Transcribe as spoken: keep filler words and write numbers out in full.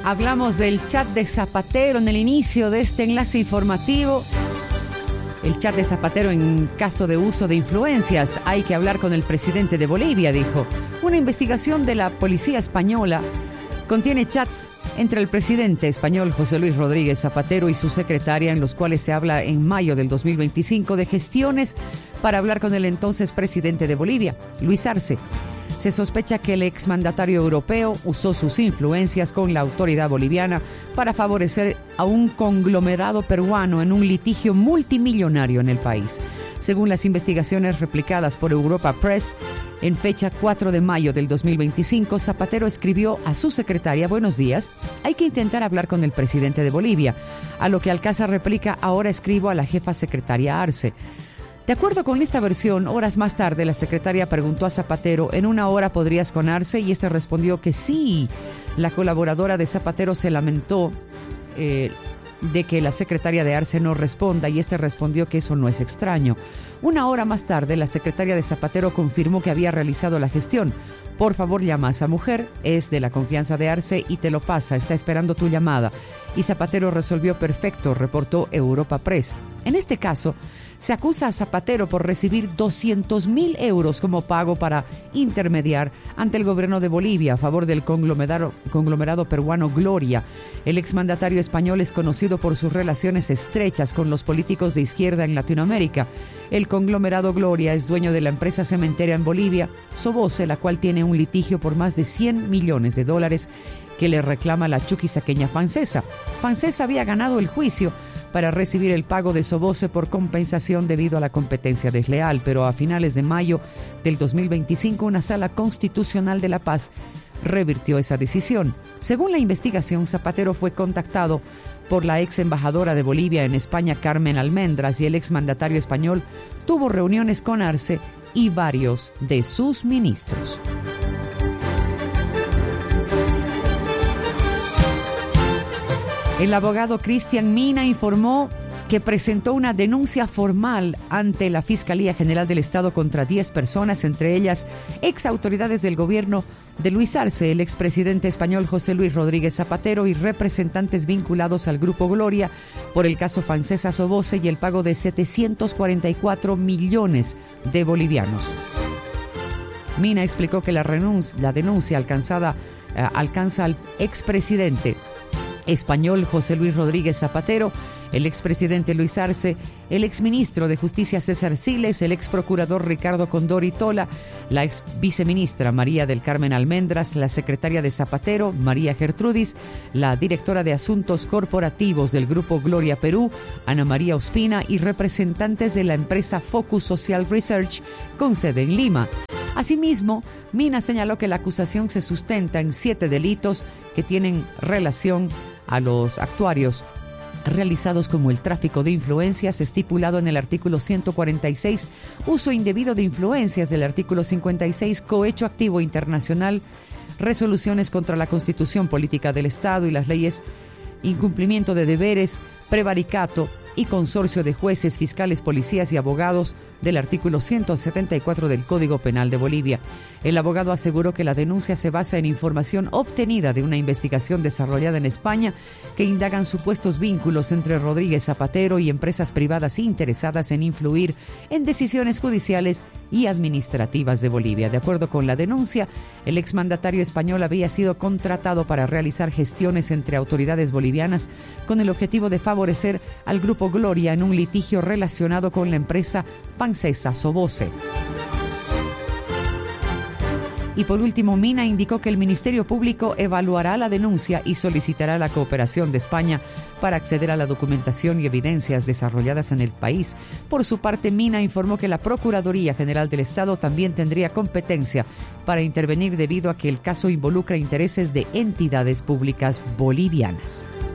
Hablamos del chat de Zapatero en el inicio de este enlace informativo. El chat de Zapatero en caso de uso de influencias. Hay que hablar con el presidente de Bolivia, dijo. Una investigación de la policía española contiene chats entre el presidente español José Luis Rodríguez Zapatero y su secretaria, en los cuales se habla en mayo del dos mil veinticinco de gestiones para hablar con el entonces presidente de Bolivia, Luis Arce. Se sospecha que el exmandatario europeo usó sus influencias con la autoridad boliviana para favorecer a un conglomerado peruano en un litigio multimillonario en el país. Según las investigaciones replicadas por Europa Press, en fecha cuatro de mayo del dos mil veinticinco, Zapatero escribió a su secretaria: buenos días, hay que intentar hablar con el presidente de Bolivia, a lo que Alcázar replica: ahora escribo a la jefa secretaria Arce. De acuerdo con esta versión, horas más tarde la secretaria preguntó a Zapatero: ¿en una hora podrías con Arce? Y este respondió que sí. La colaboradora de Zapatero se lamentó eh, de que la secretaria de Arce no responda, y este respondió que eso no es extraño. Una hora más tarde, la secretaria de Zapatero confirmó que había realizado la gestión. Por favor, llama a esa mujer, es de la confianza de Arce y te lo pasa, está esperando tu llamada. Y Zapatero resolvió perfecto, reportó Europa Press. En este caso, se acusa a Zapatero por recibir doscientos mil euros como pago para intermediar ante el gobierno de Bolivia a favor del conglomerado, conglomerado peruano Gloria. El exmandatario español es conocido por sus relaciones estrechas con los políticos de izquierda en Latinoamérica. El conglomerado Gloria es dueño de la empresa cementera en Bolivia, Soboce, la cual tiene un litigio por más de cien millones de dólares que le reclama la chuquisaqueña Fancesa. Fancesa había ganado el juicio para recibir el pago de Soboce por compensación debido a la competencia desleal, pero a finales de mayo del dos mil veinticinco una sala constitucional de La Paz revirtió esa decisión. Según la investigación, Zapatero fue contactado por la ex embajadora de Bolivia en España, Carmen Almendras, y el ex mandatario español tuvo reuniones con Arce y varios de sus ministros. El abogado Cristian Mina informó que presentó una denuncia formal ante la Fiscalía General del Estado contra diez personas, entre ellas ex autoridades del gobierno de Luis Arce, el expresidente español José Luis Rodríguez Zapatero y representantes vinculados al Grupo Gloria por el caso Fancesa Soboce y el pago de setecientos cuarenta y cuatro millones de bolivianos. Mina explicó que la, renunci- la denuncia alcanzada, eh, alcanza al expresidente español José Luis Rodríguez Zapatero, el expresidente Luis Arce, el exministro de Justicia César Siles, el exprocurador Ricardo Condori Tola, la ex viceministra María del Carmen Almendras, la secretaria de Zapatero, María Gertrudis, la directora de Asuntos Corporativos del Grupo Gloria Perú, Ana María Ospina, y representantes de la empresa Focus Social Research con sede en Lima. Asimismo, Mina señaló que la acusación se sustenta en siete delitos que tienen relación a los actuarios realizados, como el tráfico de influencias estipulado en el artículo ciento cuarenta y seis, uso indebido de influencias del artículo cincuenta y seis, cohecho activo internacional, resoluciones contra la Constitución Política del Estado y las leyes, incumplimiento de deberes, prevaricato y consorcio de jueces, fiscales, policías y abogados del artículo ciento setenta y cuatro del Código Penal de Bolivia. El abogado aseguró que la denuncia se basa en información obtenida de una investigación desarrollada en España que indagan supuestos vínculos entre Rodríguez Zapatero y empresas privadas interesadas en influir en decisiones judiciales y administrativas de Bolivia. De acuerdo con la denuncia, el exmandatario español había sido contratado para realizar gestiones entre autoridades bolivianas con el objetivo de favorecer al Grupo Gloria en un litigio relacionado con la empresa Fancesa Soboce. Y por último, Mina indicó que el Ministerio Público evaluará la denuncia y solicitará la cooperación de España para acceder a la documentación y evidencias desarrolladas en el país. Por su parte, Mina informó que la Procuraduría General del Estado también tendría competencia para intervenir debido a que el caso involucra intereses de entidades públicas bolivianas.